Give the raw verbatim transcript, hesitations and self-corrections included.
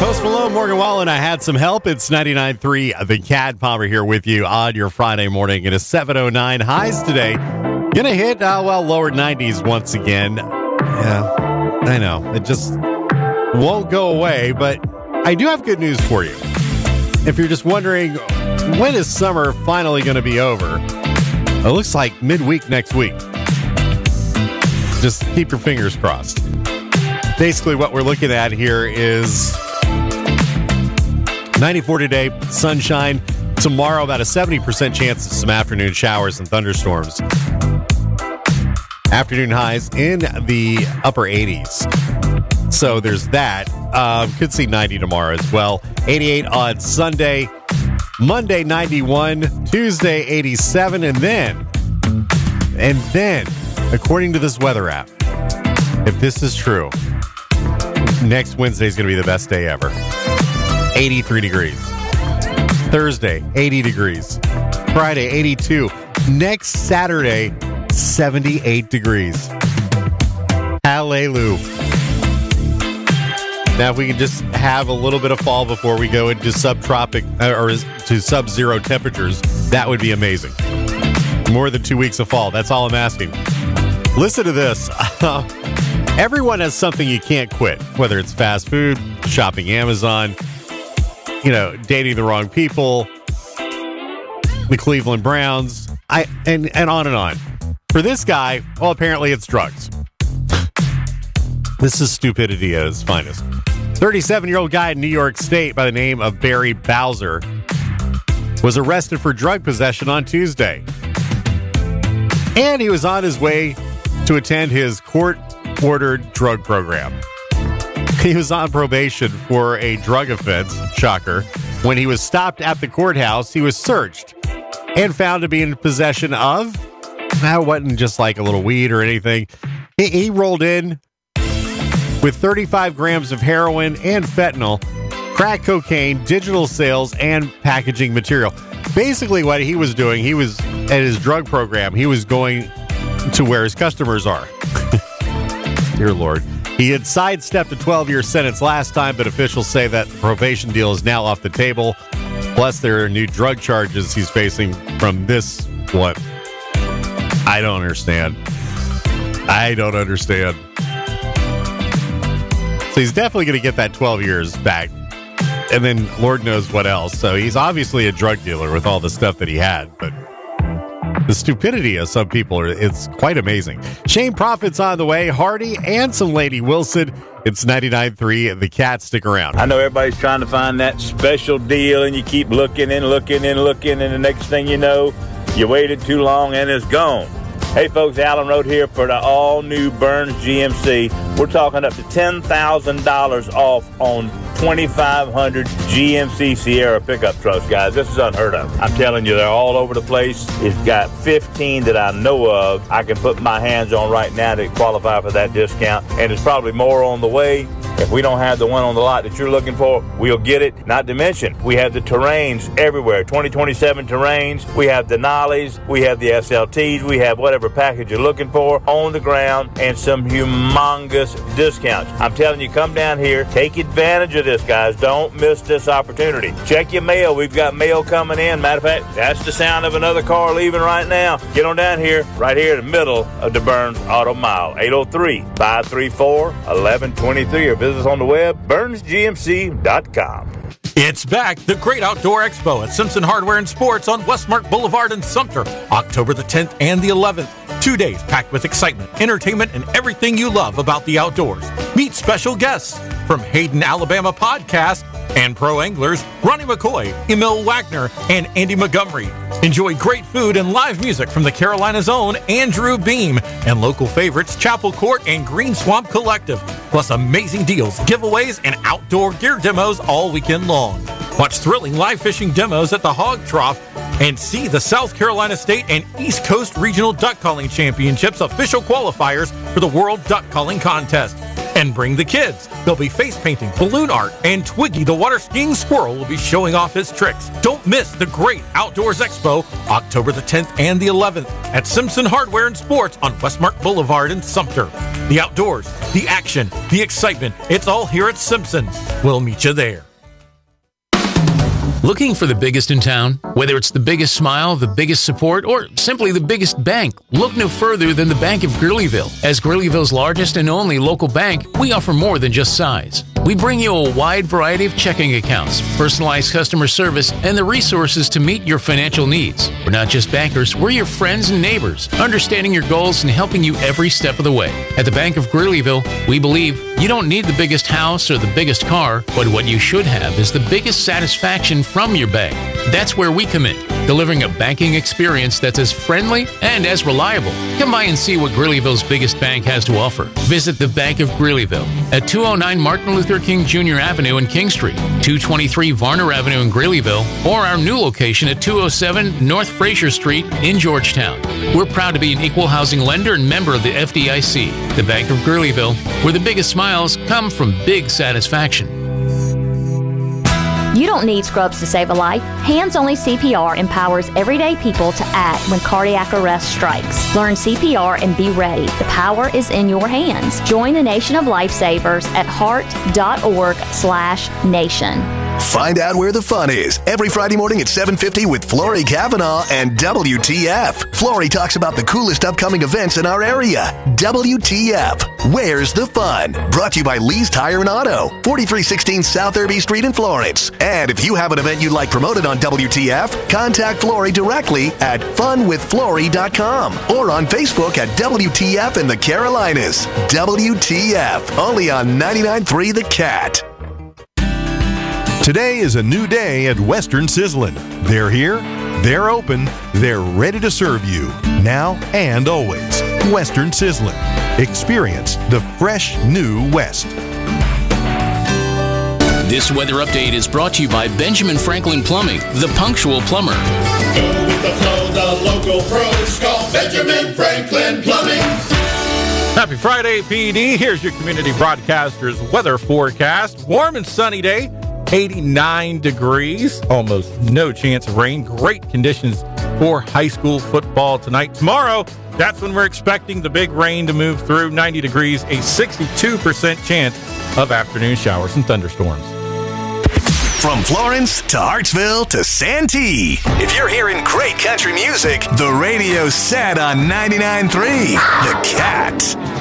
Post Malone, Morgan Wallen, I had some help. It's ninety-nine point three The Cat. Palmer here with you on your Friday morning. It is seven oh nine. Highs today. Gonna hit, uh, well, lower nineties once again. Yeah, I know. It just won't go away, but I do have good news for you. If you're just wondering, when is summer finally going to be over? It looks like midweek next week. Just keep your fingers crossed. Basically, what we're looking at here is ninety-four today, sunshine. Tomorrow, about a seventy percent chance of some afternoon showers and thunderstorms. Afternoon highs in the upper eighties. So there's that. Um, could see ninety tomorrow as well. eighty-eight on Sunday. Monday, ninety-one. Tuesday, eighty-seven. And then, and then, according to this weather app, if this is true, next Wednesday is going to be the best day ever. eighty-three degrees. Thursday, eighty degrees. Friday, eighty-two. Next Saturday, seventy-eight degrees. Hallelujah. Now, if we can just have a little bit of fall before we go into subtropic or to sub-zero temperatures, that would be amazing. More than two weeks of fall. That's all I'm asking. Listen to this. Everyone has something you can't quit, whether it's fast food, shopping Amazon, you know, dating the wrong people, the Cleveland Browns, I and, and on and on. For this guy, well, apparently it's drugs. This is stupidity at its finest. thirty-seven-year-old guy in New York State by the name of Barry Bowser was arrested for drug possession on Tuesday. And he was on his way to attend his court-ordered drug program. He was on probation for a drug offense, shocker. When he was stopped at the courthouse, he was searched and found to be in possession of, that wasn't just like a little weed or anything. He, he rolled in with thirty-five grams of heroin and fentanyl, crack cocaine, digital sales, and packaging material. Basically what he was doing, he was at his drug program, he was going to where his customers are. Dear Lord. He had sidestepped a twelve-year sentence last time, but officials say that the probation deal is now off the table. Plus, there are new drug charges he's facing from this, what? I don't understand. I don't understand. So he's definitely going to get that twelve years back. And then Lord knows what else. So he's obviously a drug dealer with all the stuff that he had, but the stupidity of some people, are it's quite amazing. Shane Prophet's on the way. Hardy and some Lady Wilson. It's ninety-nine point three The Cat. Stick around. I know everybody's trying to find that special deal, and you keep looking and looking and looking, and the next thing you know, you waited too long and it's gone. Hey folks, Allen Road here for the all-new Burns G M C. We're talking up to ten thousand dollars off on twenty-five hundred G M C Sierra pickup trucks, guys. This is unheard of. I'm telling you, they're all over the place. It's got fifteen that I know of I can put my hands on right now to qualify for that discount, and there's probably more on the way. If we don't have the one on the lot that you're looking for, we'll get it. Not to mention, we have the Terrains everywhere. twenty twenty-seven Terrains. We have the Denali's. We have the S L Ts. We have whatever package you're looking for on the ground, and some humongous discounts. I'm telling you, come down here. Take advantage of this, guys. Don't miss this opportunity. Check your mail. We've got mail coming in. Matter of fact, that's the sound of another car leaving right now. Get on down here, right here in the middle of the Burns Auto Mile. eight oh three, five three four, one one two three, or visit us on the web, burns g m c dot com. It's back, the Great Outdoor Expo at Simpson Hardware and Sports on Westmark Boulevard in Sumter, October the tenth and the eleventh. Two days packed with excitement, entertainment, and everything you love about the outdoors. Meet special guests from Hayden, Alabama podcast and pro anglers Ronnie McCoy, Emil Wagner, and Andy Montgomery. Enjoy great food and live music from the Carolina's own Andrew Beam and local favorites Chapel Court and Green Swamp Collective. Plus amazing deals, giveaways, and outdoor gear demos all weekend long. Watch thrilling live fishing demos at the Hog Trough and see the South Carolina State and East Coast Regional Duck Calling Championships official qualifiers for the World Duck Calling Contest. And bring the kids. There'll be face painting, balloon art, and Twiggy the water skiing squirrel will be showing off his tricks. Don't miss the Great Outdoors Expo, October the tenth and the eleventh at Simpson Hardware and Sports on Westmark Boulevard in Sumter. The outdoors, the action, the excitement, it's all here at Simpson's. We'll meet you there. Looking for the biggest in town? Whether it's the biggest smile, the biggest support, or simply the biggest bank, look no further than the Bank of Greeleyville. As Greeleyville's largest and only local bank, we offer more than just size. We bring you a wide variety of checking accounts, personalized customer service, and the resources to meet your financial needs. We're not just bankers, we're your friends and neighbors, understanding your goals and helping you every step of the way. At the Bank of Greeleyville, we believe you don't need the biggest house or the biggest car, but what you should have is the biggest satisfaction from your bank. That's where we come in, delivering a banking experience that's as friendly and as reliable. Come by and see what Greeleyville's biggest bank has to offer. Visit the Bank of Greeleyville at two oh nine Martin Luther King Junior Avenue in King Street, two twenty-three Varner Avenue in Greeleyville, or our new location at two oh seven North Fraser Street in Georgetown. We're proud to be an equal housing lender and member of the F D I C. The Bank of Greeleyville, where the biggest smiles come from big satisfaction. You don't need scrubs to save a life. Hands-Only C P R empowers everyday people to act when cardiac arrest strikes. Learn C P R and be ready. The power is in your hands. Join the Nation of Lifesavers at heart.org slash nation. Find out where the fun is every Friday morning at seven fifty with Flory Cavanaugh and W T F. Flory talks about the coolest upcoming events in our area. W T F. Where's the fun? Brought to you by Lee's Tire and Auto, forty-three sixteen South Irby Street in Florence. And if you have an event you'd like promoted on W T F, contact Flory directly at fun with flory dot com or on Facebook at W T F in the Carolinas. W T F. Only on ninety-nine point three The Cat. Today is a new day at Western Sizzlin'. They're here, they're open, they're ready to serve you, now and always. Western Sizzlin'. Experience the fresh new West. This weather update is brought to you by Benjamin Franklin Plumbing, the punctual plumber. Go with the flow, the local pros call Benjamin Franklin Plumbing. Happy Friday, P D. Here's your community broadcaster's weather forecast. Warm and sunny day. eighty-nine degrees, almost no chance of rain. Great conditions for high school football tonight. Tomorrow, that's when we're expecting the big rain to move through. ninety degrees, a sixty-two percent chance of afternoon showers and thunderstorms. From Florence to Hartsville to Santee. If you're hearing great country music, the radio's set on ninety-nine point three The Cat.